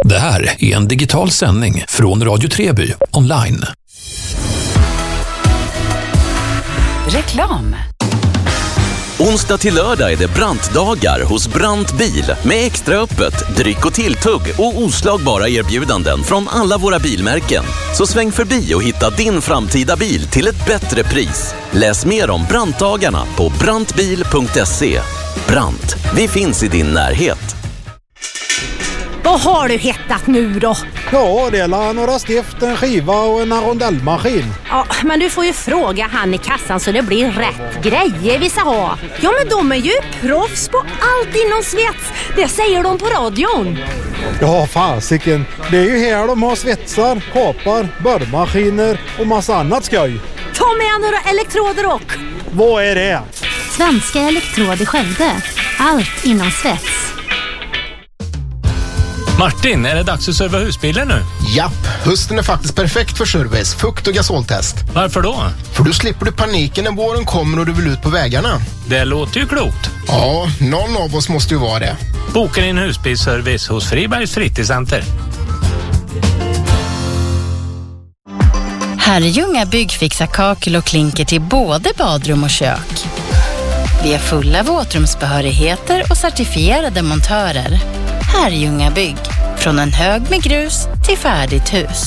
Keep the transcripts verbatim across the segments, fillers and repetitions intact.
Det här är en digital sändning från Radio Treby online. Reklam. Onsdag till lördag är det Brantdagar hos Brant Bil med extra öppet, dryck och tilltugg och oslagbara erbjudanden från alla våra bilmärken. Så sväng förbi och hitta din framtida bil till ett bättre pris. Läs mer om Brantdagarna på brantbil punkt se. Brant, vi finns i din närhet. Vad har du hittat nu då? Ja, det är några stift, en skiva och en rondellmaskin. Ja, men du får ju fråga han i kassan så det blir rätt grejer vi ska ha. Ja, men de är ju proffs på allt inom svets. Det säger de på radion. Ja, fasiken. Det är ju här de har svetsar, kapar, borrmaskiner och massa annat skoj. Ta med några elektroder och... Vad är det? Svenska Elektrod i Skövde. Allt inom svets. Martin, är det dags att serva husbilen nu? Japp, hösten är faktiskt perfekt för service, fukt och gasoltest. Varför då? För då slipper du paniken när våren kommer och du vill ut på vägarna. Det låter ju klokt. Ja, någon av oss måste ju vara det. Boka din husbilsservice hos Fribergs fritidscenter. Herrljunga Bygg fixar kakel och klinker till både badrum och kök. Vi är fulla våtrumsbehörigheter och certifierade montörer. Herrljunga Bygg. Från en hög med grus till färdigt hus.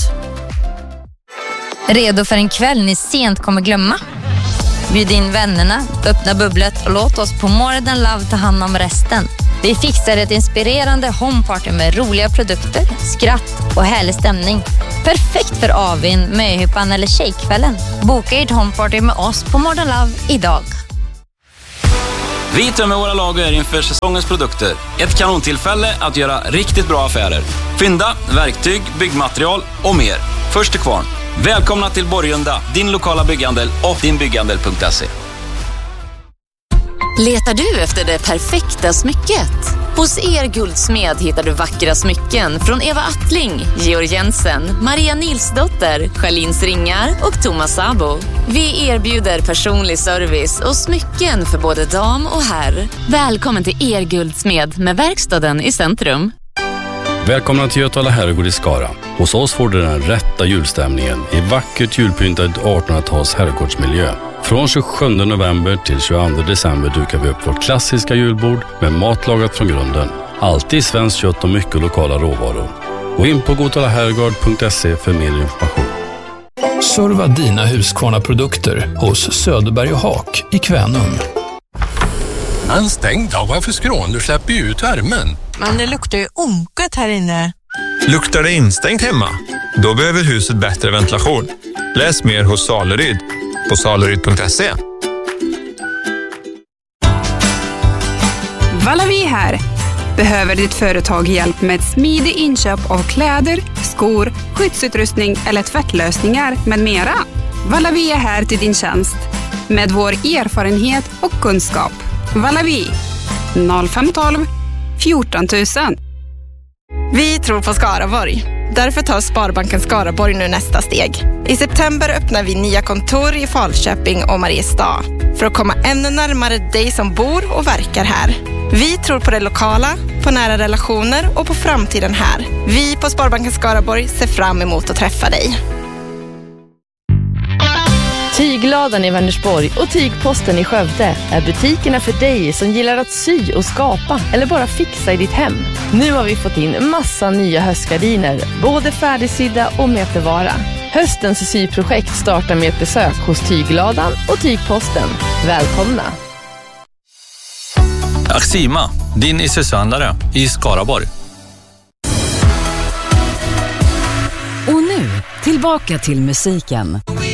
Redo för en kväll ni sent kommer glömma? Bjud in vännerna, öppna bubblet och låt oss på More Than Love ta hand om resten. Vi fixar ett inspirerande homeparty med roliga produkter, skratt och härlig stämning. Perfekt för avin, möhippan eller tjejkvällen. Boka ert homeparty med oss på More Than Love idag. Vi tömmer våra lager inför säsongens produkter. Ett kanontillfälle att göra riktigt bra affärer. Fynda, verktyg, byggmaterial och mer. Först till kvarn. Välkomna till Borgunda, din lokala bygghandel och dinbygghandel punkt se. Letar du efter det perfekta smycket? Hos Er Guldsmed hittar du vackra smycken från Eva Attling, Georg Jensen, Maria Nilsdotter, Charlins Ringar och Thomas Sabo. Vi erbjuder personlig service och smycken för både dam och herr. Välkommen till Er Guldsmed med verkstaden i centrum. Välkomna till Götala herrgård i Skara. Hos oss får du den rätta julstämningen i vackert julpyntad artonhundratals herrgårdsmiljö. Från tjugosjunde november till tjugoandra december dukar vi upp vårt klassiska julbord med mat lagat från grunden. Alltid svenskt kött och mycket lokala råvaror. Gå in på gotalaherrgård punkt se för mer information. Serva dina Husqvarna-produkter hos Söderberg och Hak i Kvänum. En stängd dag, varför skrån? Du släpper ju ut värmen. Men det luktar ju onket här inne. Luktar det instängt hemma? Då behöver huset bättre ventilation. Läs mer hos Saleryd på saleryd punkt se. Valavi här. Behöver ditt företag hjälp med ett smidigt inköp av kläder, skor, skyddsutrustning eller tvättlösningar med mera? Valavi är här till din tjänst med vår erfarenhet och kunskap. Valavi noll fem ett två fjorton tusen. Vi tror på Skaraborg. Därför tar Sparbanken Skaraborg nu nästa steg. I september öppnar vi nya kontor i Falköping och Mariestad för att komma ännu närmare dig som bor och verkar här. Vi tror på det lokala, på nära relationer och på framtiden här. Vi på Sparbanken Skaraborg ser fram emot att träffa dig. Tygladan i Vänersborg och Tygposten i Skövde är butikerna för dig som gillar att sy och skapa eller bara fixa i ditt hem. Nu har vi fått in massa nya höstgardiner, både färdigsydda och med förvara. Höstens syprojekt startar med ett besök hos Tygladan och Tygposten. Välkomna! Axima, din issueshandlare i Skaraborg. Och nu, tillbaka till musiken.